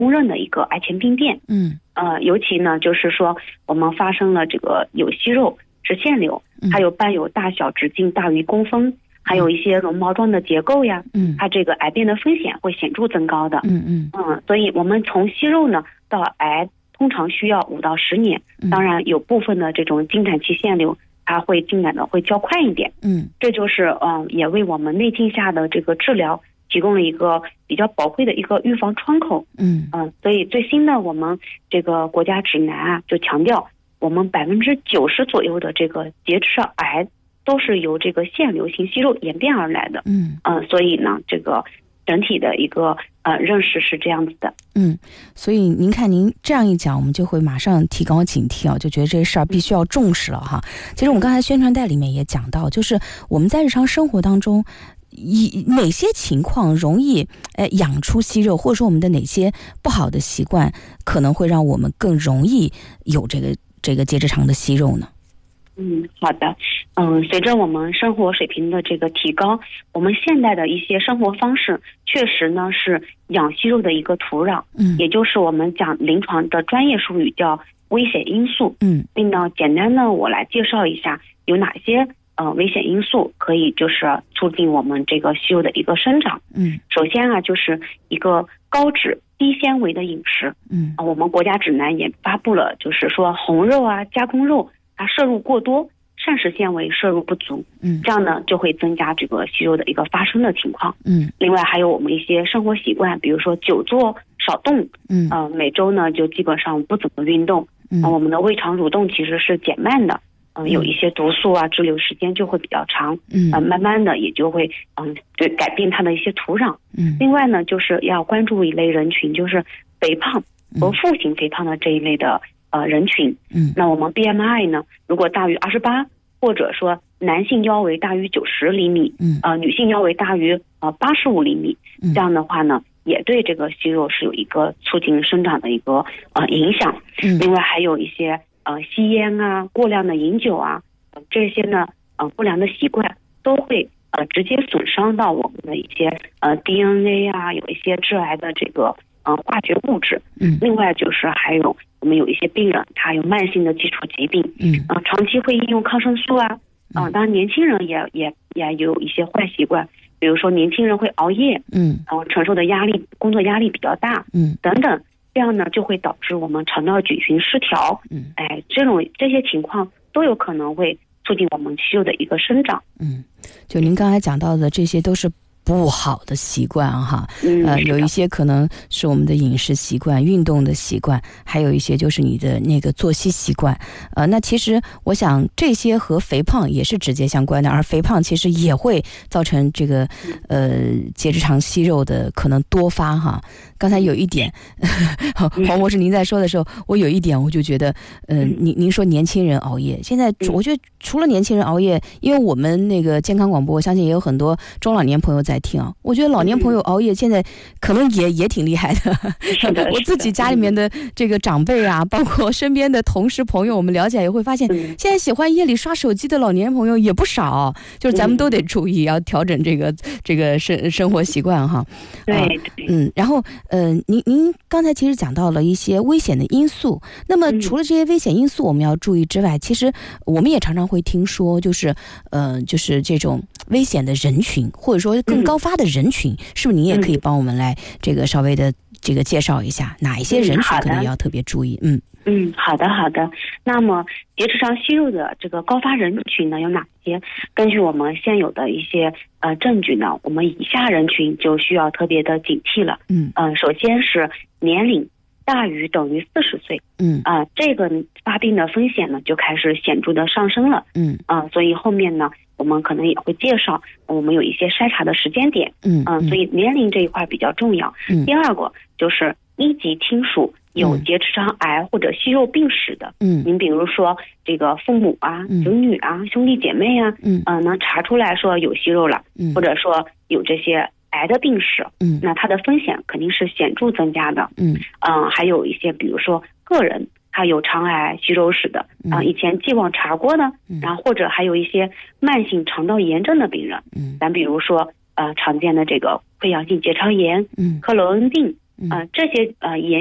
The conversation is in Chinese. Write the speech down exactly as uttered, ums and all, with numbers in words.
公认的一个癌前病变。 嗯， 呃，尤其呢就是说我们发生了这个有息肉、直腺瘤，还有伴有大小直径大于公分，还有一些绒毛状的结构呀， 嗯， 它这个癌变的风险会显著增高的。 嗯嗯嗯，所以我们从息肉呢到癌通常需要五到十年，当然有部分的这种经胆期腺瘤它会进展的会较快一点。 嗯， 这就是嗯也为我们内镜下的这个治疗提供了一个比较宝贵的一个预防窗口。 嗯嗯，所以最新的我们这个国家指南啊就强调，我们百分之九十左右的这个结直肠癌都是由这个腺瘤型息肉演变而来的。 嗯嗯，所以呢这个整体的一个呃认识是这样子的。 嗯，所以您看您这样一讲，我们就会马上提高警惕啊，就觉得这事儿必须要重视了哈。其实我们刚才宣传带里面也讲到，就是我们在日常生活当中以哪些情况容易呃养出息肉，或者说我们的哪些不好的习惯可能会让我们更容易有这个这个结直肠的息肉呢？ 嗯，好的。嗯，随着我们生活水平的这个提高，我们现代的一些生活方式确实呢是养息肉的一个土壤。 嗯， 也就是我们讲临床的专业术语叫危险因素。 嗯， 并呢简单呢我来介绍一下有哪些呃危险因素可以就是促进我们这个息肉的一个生长。 嗯， 首先啊就是一个高脂低纤维的饮食。 嗯， 啊，我们国家指南也发布了，就是说红肉啊、加工肉它摄入过多，膳食纤维摄入不足， 嗯， 这样呢就会增加这个息肉的一个发生的情况。 嗯， 另外还有我们一些生活习惯，比如说久坐少动， 嗯， 呃，每周呢就基本上不怎么运动， 嗯， 呃、我们的胃肠蠕动其实是减慢的，嗯、呃，有一些毒素啊滞留时间就会比较长， 嗯， 呃，慢慢的也就会嗯、呃、对改变它的一些土壤。 嗯， 另外呢就是要关注一类人群，就是肥胖和负型肥胖的这一类的。呃，人群， 嗯， 那我们 B M I 呢，如果大于二十八，或者说男性腰围大于九十厘米， 嗯， 呃，女性腰围大于呃八十五厘米， 嗯， 这样的话呢，也对这个息肉是有一个促进生长的一个呃影响。 嗯， 另外还有一些呃吸烟啊、过量的饮酒啊，呃、这些呢呃不良的习惯都会呃直接损伤到我们的一些呃 D N A 啊，有一些致癌的这个呃化学物质。 嗯， 另外就是还有我们有一些病人他有慢性的基础疾病， 嗯， 呃长期会应用抗生素啊，啊、呃，当然年轻人也也也有一些坏习惯，比如说年轻人会熬夜， 嗯， 然后承受的压力工作压力比较大， 嗯， 等等，这样呢就会导致我们肠道菌群失调， 嗯， 哎，这种这些情况都有可能会促进我们息肉的一个生长。 嗯，就您刚才讲到的这些都是不好的习惯哈， 嗯， 呃，有一些可能是我们的饮食习惯、运动的习惯，还有一些就是你的那个作息习惯。呃，那其实我想这些和肥胖也是直接相关的，而肥胖其实也会造成这个呃结直肠息肉的可能多发哈。刚才有一点，黄博士您在说的时候，我有一点我就觉得，呃，您您说年轻人熬夜，现在我觉得除了年轻人熬夜，因为我们那个健康广播，我相信也有很多中老年朋友在听啊。我觉得老年朋友熬夜现在可能也也挺厉害的。 是的， 我自己家里面的这个长辈啊，包括身边的同事朋友，我们了解也会发现，现在喜欢夜里刷手机的老年朋友也不少。就是咱们都得注意，要调整这个这个生生活习惯哈。 对， 嗯，然后呃，您您刚才其实讲到了一些危险的因素。那么除了这些危险因素我们要注意之外，其实我们也常常会听说，就是呃，就是这种危险的人群，或者说更高发的人群，是不是您也可以帮我们来这个稍微的这个介绍一下，哪一些人群可能要特别注意？嗯嗯，好的好的。那么结直肠息肉的这个高发人群呢有哪些？根据我们现有的一些呃证据呢，我们以下人群就需要特别的警惕了。 嗯呃，首先是年龄大于等于四十岁， 嗯啊、呃，这个发病的风险呢就开始显著的上升了。 嗯啊、呃，所以后面呢我们可能也会介绍，我们有一些筛查的时间点。 嗯嗯、呃，所以年龄这一块比较重要。 嗯， 第二个就是一级亲属有结直肠癌或者息肉病史的， 嗯， 您比如说这个父母啊、子女啊、兄弟姐妹啊， 嗯， 呃，能查出来说有息肉了， 嗯， 或者说有这些癌的病史， 嗯， 那它的风险肯定是显著增加的。 嗯， 嗯、呃，还有一些比如说个人他有肠癌、息肉史的，啊、呃，以前既往查过的，然后或者还有一些慢性肠道炎症的病人， 嗯， 咱比如说呃常见的这个溃疡性结肠炎， 嗯， 克罗恩病。 呃，这些呃盐